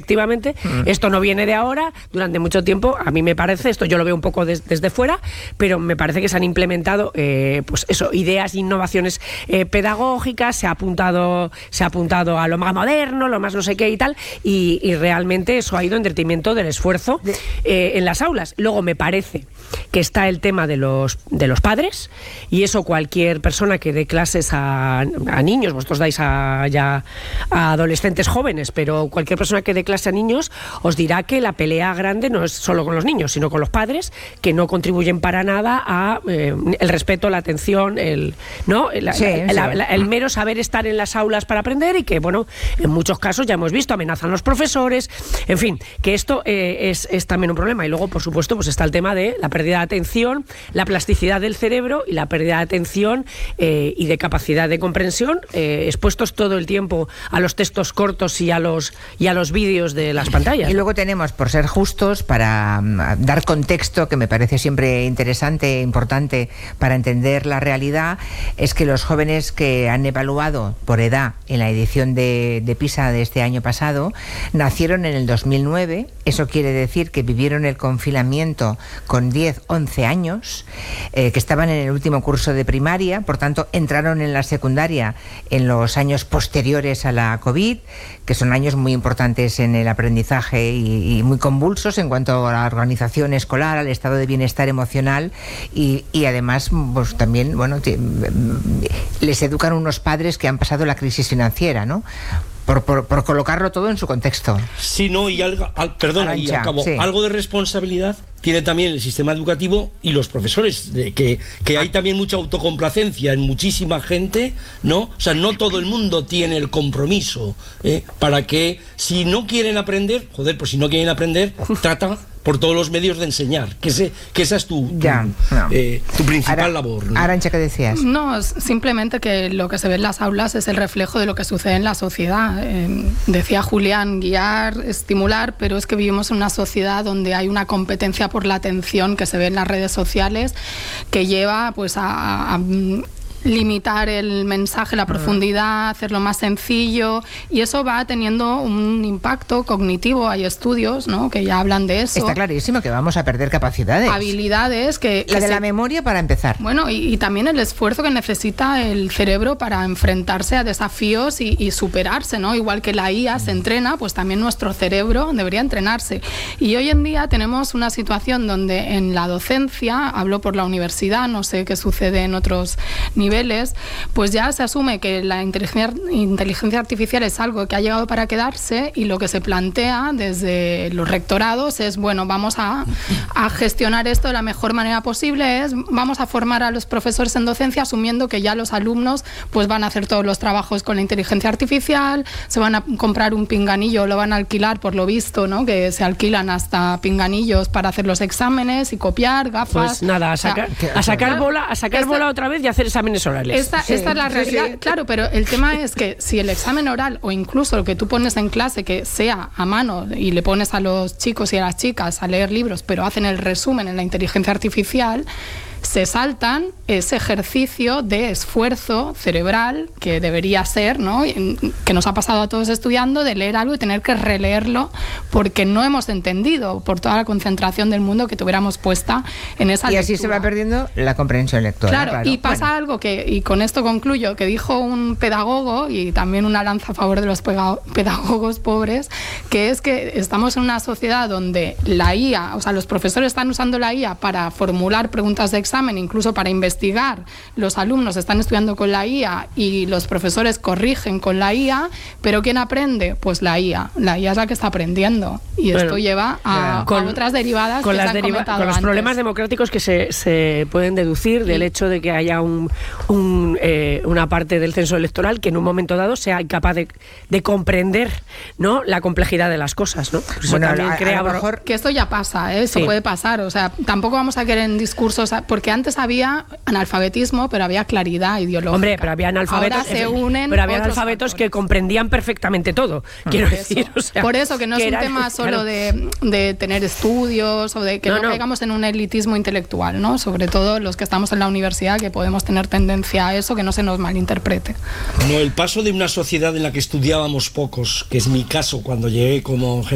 efectivamente, esto no viene de ahora, durante mucho tiempo, a mí me parece, esto yo lo veo un poco desde fuera, pero me parece que se han implementado pues eso, ideas e innovaciones pedagógicas, se ha apuntado a lo más moderno, lo más no sé qué y tal, y realmente eso ha ido en detrimento del esfuerzo en las aulas. Luego me parece que está el tema de los padres, y eso cualquier persona que dé clases a niños, vosotros dais ya a adolescentes jóvenes, pero cualquier persona que dé clase a niños os dirá que la pelea grande no es solo con los niños, sino con los padres, que no contribuyen para nada a el respeto, la atención, el mero saber estar en las aulas para aprender, y que, bueno, en muchos casos ya hemos visto, amenazan los profesores, en fin, que esto es también un problema. Y luego, por supuesto, pues está el tema de la pérdida de atención, la plasticidad del cerebro y la pérdida de atención y de capacidad de comprensión, expuestos todo el tiempo a los textos cortos y a los vídeos de las pantallas. Y luego tenemos, por ser justos, para dar contexto, que me parece siempre interesante, importante para entender la realidad, es que los jóvenes que han evaluado por edad en la edición de PISA de este año pasado nacieron en el 2009. Eso quiere decir que vivieron el confinamiento con 10, 11 años, que estaban en el último curso de primaria, por tanto entraron en la secundaria en los años posteriores a la COVID, que son años muy importantes en el aprendizaje y muy convulsos en cuanto a la organización escolar, al estado de bienestar emocional, y además pues también, bueno, les educan unos padres que han pasado la crisis financiera, ¿no? Por colocarlo todo en su contexto. Sí, no, y algo, perdona, Arantxa, y acabo. Sí. Algo de responsabilidad tiene también el sistema educativo y los profesores, que hay también mucha autocomplacencia en muchísima gente, ¿no? O sea, no todo el mundo tiene el compromiso para que, si no quieren aprender, pues si no quieren aprender, trata por todos los medios de enseñar, que esa es tu principal labor, ¿no? Arantxa, ¿qué decías? No, simplemente que lo que se ve en las aulas es el reflejo de lo que sucede en la sociedad. Decía Julián, guiar, estimular, pero es que vivimos en una sociedad donde hay una competencia por la atención que se ve en las redes sociales, que lleva pues a limitar el mensaje, la profundidad, hacerlo más sencillo, y eso va teniendo un impacto cognitivo. Hay estudios, ¿no?, que ya hablan de eso. Está clarísimo que vamos a perder capacidades. Habilidades la memoria, para empezar. Bueno, y también el esfuerzo que necesita el cerebro para enfrentarse a desafíos y superarse, ¿no? Igual que la IA se entrena, pues también nuestro cerebro debería entrenarse. Y hoy en día tenemos una situación donde en la docencia, hablo por la universidad, no sé qué sucede en otros niveles, pues ya se asume que la inteligencia artificial es algo que ha llegado para quedarse, y lo que se plantea desde los rectorados es, bueno, vamos a gestionar esto de la mejor manera posible, vamos a formar a los profesores en docencia asumiendo que ya los alumnos pues van a hacer todos los trabajos con la inteligencia artificial, se van a comprar un pinganillo, lo van a alquilar, por lo visto, ¿no?, que se alquilan hasta pinganillos para hacer los exámenes y copiar, gafas. Pues nada, a sacar bola otra vez y hacer exámenes orales. Esta es la realidad, sí. Claro, pero el tema es que si el examen oral, o incluso lo que tú pones en clase, que sea a mano y le pones a los chicos y a las chicas a leer libros, pero hacen el resumen en la inteligencia artificial, se saltan ese ejercicio de esfuerzo cerebral que debería ser, ¿no?, que nos ha pasado a todos estudiando, de leer algo y tener que releerlo porque no hemos entendido, por toda la concentración del mundo que tuviéramos puesta en esa lectura. Y así se va perdiendo la comprensión lectora. Claro, y pasa algo que, y con esto concluyo, que dijo un pedagogo, y también una lanza a favor de los pedagogos pobres, que es que estamos en una sociedad donde la IA, o sea, los profesores están usando la IA para formular preguntas de examen, incluso para investigar. Los alumnos están estudiando con la IA y los profesores corrigen con la IA, pero ¿quién aprende? Pues la IA. La IA es la que está aprendiendo, y esto lleva a otras derivadas con que las se han comentado con los antes. problemas democráticos que se pueden deducir del hecho de que haya una parte del censo electoral que en un momento dado sea incapaz de comprender, ¿no?, la complejidad de las cosas, ¿no? Pues bueno, también crea, a lo mejor que esto ya pasa, eso puede pasar, o sea, tampoco vamos a querer en discursos, porque antes había analfabetismo, pero había claridad ideológica. Hombre, pero había analfabetos, ahora se unen, pero había analfabetos que comprendían perfectamente todo, quiero decir. O sea, por eso que no es un tema solo de tener estudios, o de que no caigamos en un elitismo intelectual, ¿no? Sobre todo los que estamos en la universidad, que podemos tener tendencia a eso, que no se nos malinterprete. No, el paso de una sociedad en la que estudiábamos pocos, que es mi caso cuando llegué como